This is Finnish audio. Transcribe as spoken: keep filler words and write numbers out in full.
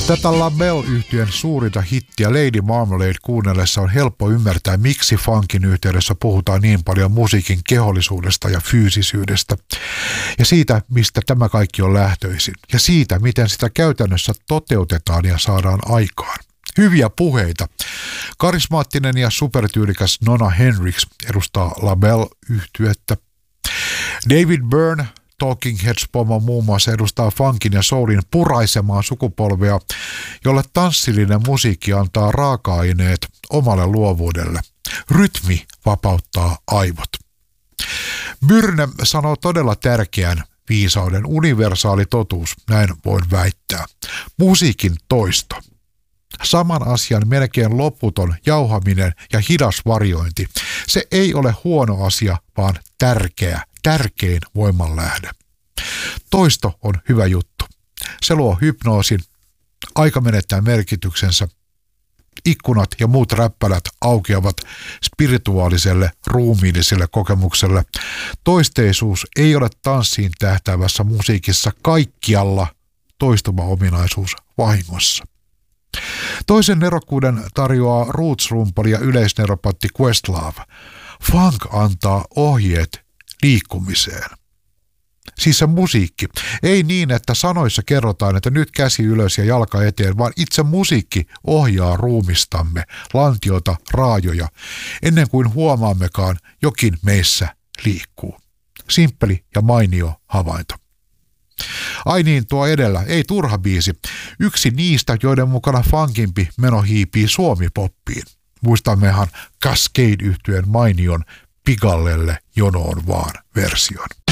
Tätä LaBelle-yhtyeen suurinta hittiä Lady Marmalade kuunnellessa on helppo ymmärtää, miksi funkin yhteydessä puhutaan niin paljon musiikin kehollisuudesta ja fyysisyydestä. Ja siitä, mistä tämä kaikki on lähtöisin. Ja siitä, miten sitä käytännössä toteutetaan ja saadaan aikaan. Hyviä puheita. Karismaattinen ja supertyylikäs Nona Hendrix edustaa LaBelle-yhtyettä. David Byrne Talking Heads-pomo muun muassa edustaa funkin ja soulin puraisemaa sukupolvea, jolle tanssillinen musiikki antaa raaka-aineet omalle luovuudelle. Rytmi vapauttaa aivot. Byrne sanoo todella tärkeän viisauden, universaali totuus, näin voin väittää. Musiikin toisto. Saman asian melkein loputon jauhaminen ja hidas varjointi. Se ei ole huono asia, vaan tärkeä, tärkein voimanlähde. Toisto on hyvä juttu. Se luo hypnoosin, aika menettää merkityksensä. Ikkunat ja muut räppälät aukeavat spirituaaliselle, ruumiilliselle kokemukselle. Toisteisuus ei ole tanssiin tähtäävässä musiikissa kaikkialla toistuva ominaisuus vahingossa. Toisen nerokkuuden tarjoaa roots-rumpali ja yleisneropatti Questlove. Funk antaa ohjeet liikkumiseen. Siis se musiikki. Ei niin, että sanoissa kerrotaan, että nyt käsi ylös ja jalka eteen, vaan itse musiikki ohjaa ruumistamme, lantiota, raajoja, ennen kuin huomaammekaan jokin meissä liikkuu. Simppeli ja mainio havainto. Ai niin, tuo edellä, ei turha biisi. Yksi niistä, joiden mukana funkimpi meno hiipii suomipoppiin. Muistammehan Cascade-yhtyeen mainion Pigallelle jonoon vaan version.